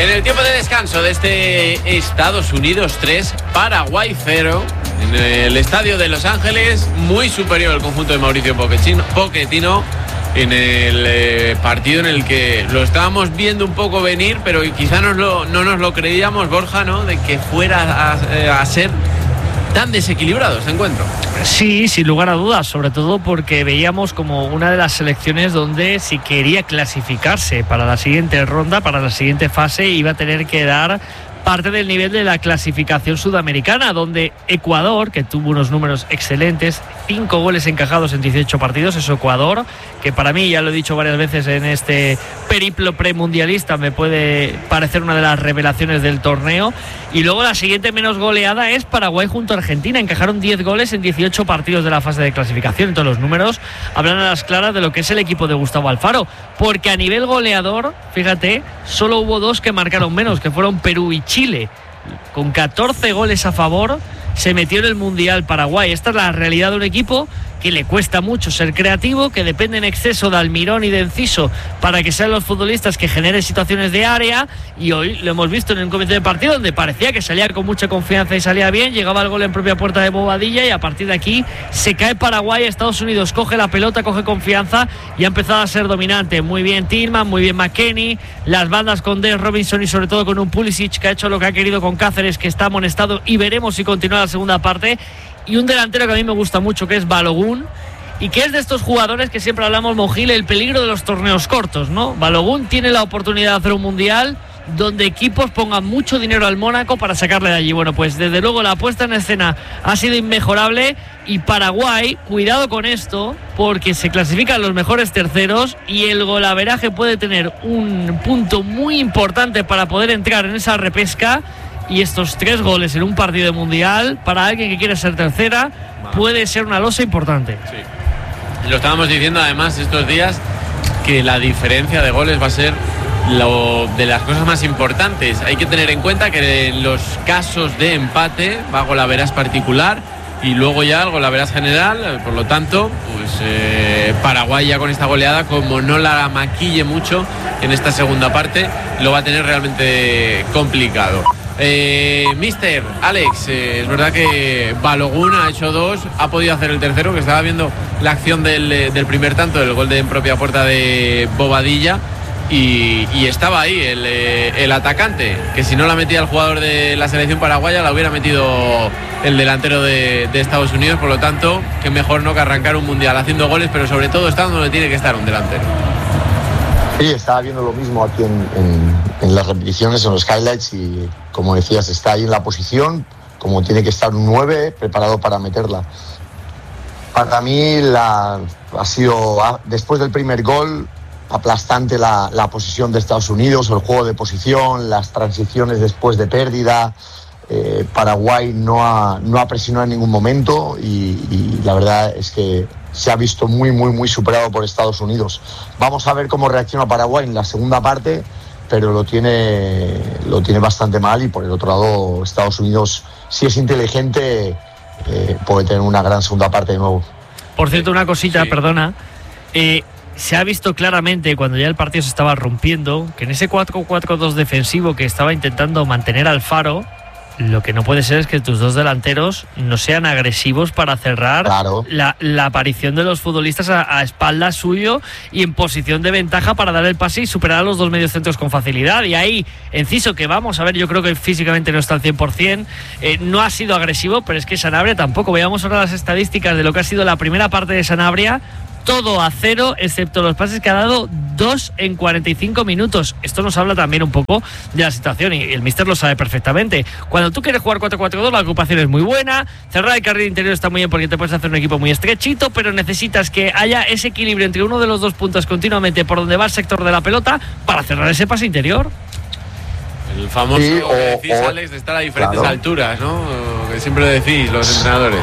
En el tiempo de descanso de este Estados Unidos 3, Paraguay 0, en el estadio de Los Ángeles, muy superior el conjunto de Mauricio Pochettino, en el partido en el que lo estábamos viendo un poco venir, pero quizá no nos lo creíamos, Borja, ¿no?, de que fuera a ser tan desequilibrado este encuentro. Sí, sin lugar a dudas, sobre todo porque veíamos como una de las selecciones donde si quería clasificarse para la siguiente ronda, para la siguiente fase, iba a tener que dar parte del nivel de la clasificación sudamericana, donde Ecuador, que tuvo unos números excelentes, 5 goles encajados en 18 partidos, es Ecuador, que para mí, ya lo he dicho varias veces en este periplo premundialista, me puede parecer una de las revelaciones del torneo. Y luego la siguiente menos goleada es Paraguay junto a Argentina, encajaron 10 goles en 18 partidos de la fase de clasificación. Entonces los números hablan a las claras de lo que es el equipo de Gustavo Alfaro, porque a nivel goleador, fíjate, solo hubo 2 que marcaron menos, que fueron Perú y Chile. Con 14 goles a favor se metió en el Mundial Paraguay. Esta es la realidad de un equipo que le cuesta mucho ser creativo, que depende en exceso de Almirón y de Enciso para que sean los futbolistas que generen situaciones de área, y hoy lo hemos visto en un comienzo de partido donde parecía que salía con mucha confianza y salía bien, llegaba el gol en propia puerta de Bobadilla, y a partir de aquí se cae Paraguay. Estados Unidos coge la pelota, coge confianza y ha empezado a ser dominante. Muy bien Tillman, muy bien McKennie, las bandas con Des Robinson y sobre todo con un Pulisic que ha hecho lo que ha querido con Cáceres, que está amonestado, y veremos si continúa la segunda parte. Y un delantero que a mí me gusta mucho, que es Balogun, y que es de estos jugadores que siempre hablamos, Mojil, el peligro de los torneos cortos, ¿no? Balogun tiene la oportunidad de hacer un mundial donde equipos pongan mucho dinero al Mónaco para sacarle de allí. Bueno, pues desde luego la puesta en escena ha sido inmejorable, y Paraguay, cuidado con esto, porque se clasifican los mejores terceros y el golaveraje puede tener un punto muy importante para poder entrar en esa repesca. Y estos 3 goles en un partido de mundial, para alguien que quiere ser tercera, puede ser una losa importante. Sí. Lo estábamos diciendo además estos días, que la diferencia de goles va a ser de las cosas más importantes. Hay que tener en cuenta que en los casos de empate va golaveras particular y luego ya el golaveras general. Por lo tanto, pues Paraguay ya con esta goleada, como no la maquille mucho en esta segunda parte, lo va a tener realmente complicado. Mister Alex, es verdad que Balogun ha hecho 2, ha podido hacer el tercero, que estaba viendo la acción del primer tanto, del gol de en propia puerta de Bobadilla, y estaba ahí el atacante, que si no la metía el jugador de la selección paraguaya, la hubiera metido el delantero de Estados Unidos. Por lo tanto, que mejor no que arrancar un mundial haciendo goles, pero sobre todo estando donde tiene que estar un delantero. Sí, estaba viendo lo mismo aquí en las repeticiones, en los highlights, y como decías, está ahí en la posición, como tiene que estar un 9 preparado para meterla. Para mí ha sido, después del primer gol, aplastante la posición de Estados Unidos, el juego de posición, las transiciones después de pérdida. Paraguay no ha presionado en ningún momento, y la verdad es que se ha visto muy, muy, muy superado por Estados Unidos. Vamos a ver cómo reacciona Paraguay en la segunda parte, pero lo tiene bastante mal, y por el otro lado Estados Unidos, si es inteligente, puede tener una gran segunda parte de nuevo. Por cierto, una cosita, sí. Perdona, se ha visto claramente cuando ya el partido se estaba rompiendo que en ese 4-4-2 defensivo que estaba intentando mantener Alfaro, lo que no puede ser es que tus 2 delanteros no sean agresivos para cerrar, claro, la aparición de los futbolistas a espaldas suyo y en posición de ventaja para dar el pase y superar a los 2 mediocentros con facilidad. Y ahí, Enciso, que vamos a ver, yo creo que físicamente no está al 100%, no ha sido agresivo, pero es que Sanabria tampoco. Veamos ahora las estadísticas de lo que ha sido la primera parte de Sanabria. Todo a 0, excepto los pases que ha dado, 2 en 45 minutos. Esto nos habla también un poco de la situación, y el míster lo sabe perfectamente. Cuando tú quieres jugar 4-4-2, la ocupación es muy buena, cerrar el carril interior está muy bien porque te puedes hacer un equipo muy estrechito, pero necesitas que haya ese equilibrio entre uno de los 2 puntos continuamente por donde va el sector de la pelota para cerrar ese pase interior. El famoso, sí, que decís, Alex, de estar a diferentes alturas, ¿no? Que siempre lo decís los entrenadores.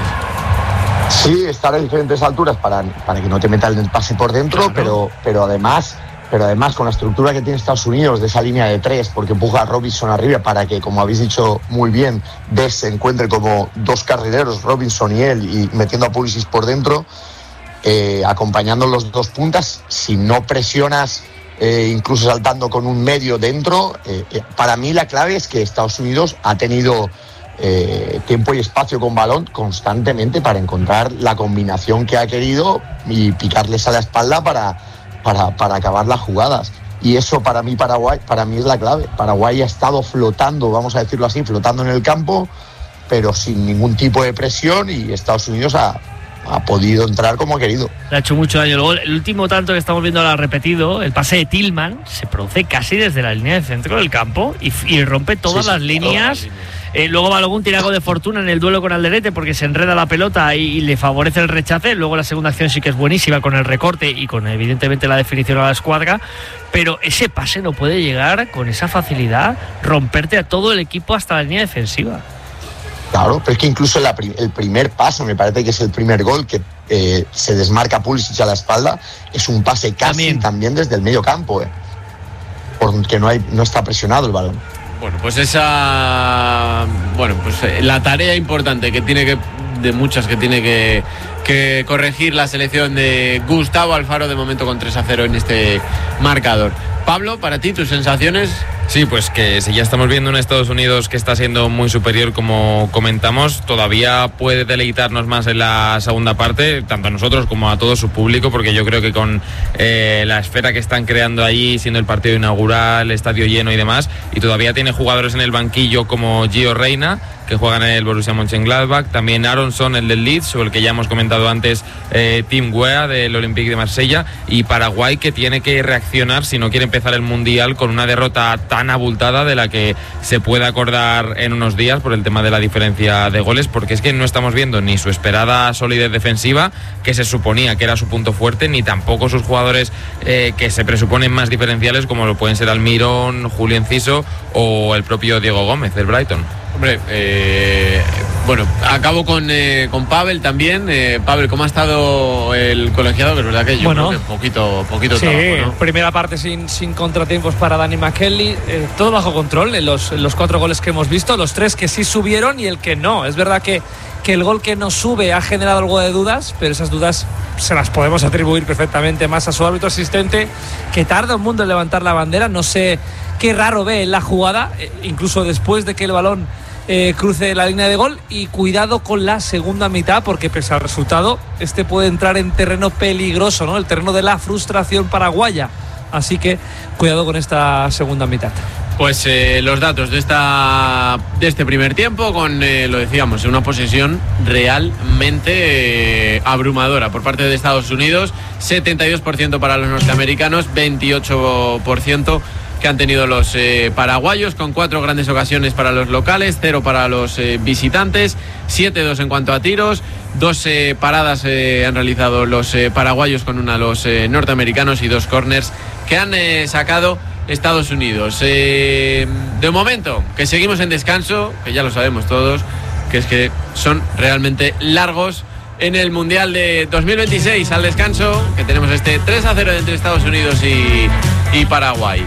Sí, estar a diferentes alturas para que no te metan el pase por dentro, claro. pero además con la estructura que tiene Estados Unidos de esa línea de 3, porque empuja a Robinson arriba para que, como habéis dicho muy bien, Des se encuentre como 2 carrileros, Robinson y él, y metiendo a Pulisic por dentro, acompañando los 2 puntas. Si no presionas incluso saltando con un medio dentro. Para mí la clave es que Estados Unidos ha tenido tiempo y espacio con balón constantemente para encontrar la combinación que ha querido y picarles a la espalda para acabar las jugadas. Y eso para mí es la clave. Paraguay ha estado flotando, vamos a decirlo así, flotando en el campo, pero sin ningún tipo de presión, y Estados Unidos ha podido entrar como ha querido. Le ha hecho mucho daño el gol. El último tanto que estamos viendo ahora repetido, el pase de Tillman, se produce casi desde la línea de centro del campo y rompe todas las líneas. Luego Balogun tiene algo de fortuna en el duelo con Alderete porque se enreda la pelota y le favorece el rechace. Luego la segunda acción sí que es buenísima con el recorte y con evidentemente la definición a la escuadra, pero ese pase no puede llegar con esa facilidad, romperte a todo el equipo hasta la línea defensiva. Claro, pero es que incluso el primer paso, me parece que es el primer gol, que se desmarca Pulisic a la espalda, es un pase casi también desde el medio campo, porque no está presionado el balón. Bueno, pues la tarea importante de muchas que tiene que corregir la selección de Gustavo Alfaro, de momento con 3-0 en este marcador. Pablo, para ti, tus sensaciones. Sí, pues que si ya estamos viendo un Estados Unidos que está siendo muy superior, como comentamos, todavía puede deleitarnos más en la segunda parte, tanto a nosotros como a todo su público, porque yo creo que con la esfera que están creando allí, siendo el partido inaugural, estadio lleno y demás, y todavía tiene jugadores en el banquillo como Gio Reyna, que juegan en el Borussia Mönchengladbach, también Aronson, el del Leeds, sobre el que ya hemos comentado antes, Tim Weah del Olympique de Marsella, y Paraguay, que tiene que reaccionar si no quiere empezar el Mundial con una derrota tan abultada de la que se puede acordar en unos días por el tema de la diferencia de goles, porque es que no estamos viendo ni su esperada solidez defensiva, que se suponía que era su punto fuerte, ni tampoco sus jugadores que se presuponen más diferenciales, como lo pueden ser Almirón, Julio Enciso o el propio Diego Gómez del Brighton. Hombre, acabo con Pavel también. Pavel, ¿cómo ha estado el colegiado? Que es verdad que yo creo que poquito sí, trabajo, ¿no? Primera parte sin contratiempos para Danny McKinley, todo bajo control en los 4 goles que hemos visto, los 3 que sí subieron y el que no. Es verdad que el gol que no sube ha generado algo de dudas, pero esas dudas se las podemos atribuir perfectamente más a su árbitro asistente, que tarda un mundo en levantar la bandera. No sé qué raro ve en la jugada, incluso después de que el balón cruce la línea de gol. Y cuidado con la segunda mitad, porque pese al resultado, puede entrar en terreno peligroso, ¿no? El terreno de la frustración paraguaya. Así que cuidado con esta segunda mitad. Pues los datos de este primer tiempo, con, lo decíamos, una posesión realmente abrumadora por parte de Estados Unidos, 72% para los norteamericanos, 28% que han tenido los paraguayos, con 4 grandes ocasiones para los locales, 0 para los visitantes, 7-2 en cuanto a tiros, 2 paradas han realizado los paraguayos con una los norteamericanos, y 2 corners que han sacado Estados Unidos. De momento, que seguimos en descanso, que ya lo sabemos todos, que es que son realmente largos en el Mundial de 2026. Al descanso, que tenemos 3-0 entre Estados Unidos y Paraguay.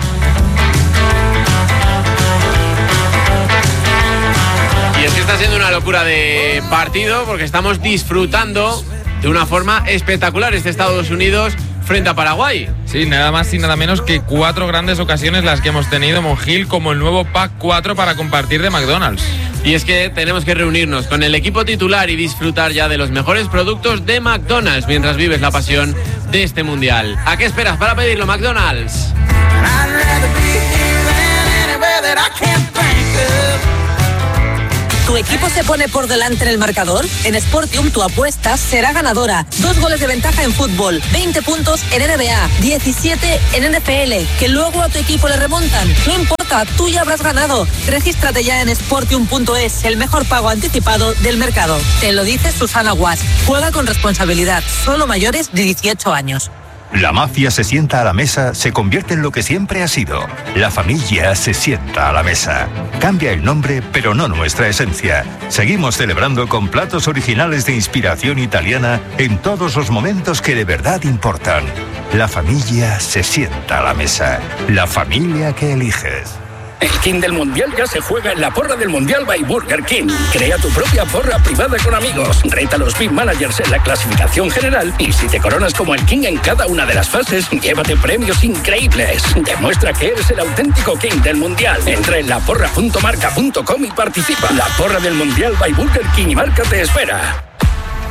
Y es que está siendo una locura de partido, porque estamos disfrutando de una forma espectacular Estados Unidos frente a Paraguay. Sí, nada más y nada menos que 4 grandes ocasiones las que hemos tenido, Monjil, como el nuevo Pack 4 para compartir de McDonald's. Y es que tenemos que reunirnos con el equipo titular y disfrutar ya de los mejores productos de McDonald's mientras vives la pasión de este Mundial. ¿A qué esperas para pedirlo, McDonald's? ¿Tu equipo se pone por delante en el marcador? En Sportium tu apuesta será ganadora. 2 goles de ventaja en fútbol, 20 puntos en NBA, 17 en NFL, que luego a tu equipo le remontan. No importa, tú ya habrás ganado. Regístrate ya en Sportium.es, el mejor pago anticipado del mercado. Te lo dice Susana Guas. Juega con responsabilidad, solo mayores de 18 años. La mafia se sienta a la mesa, se convierte en lo que siempre ha sido. La familia se sienta a la mesa. Cambia el nombre, pero no nuestra esencia. Seguimos celebrando con platos originales de inspiración italiana en todos los momentos que de verdad importan. La familia se sienta a la mesa. La familia que eliges. El King del Mundial ya se juega en la porra del Mundial by Burger King. Crea tu propia porra privada con amigos. Reta a los Big Managers en la clasificación general y si te coronas como el King en cada una de las fases, llévate premios increíbles. Demuestra que eres el auténtico King del Mundial. Entra en laporra.marca.com y participa. La porra del Mundial by Burger King y Marca te espera.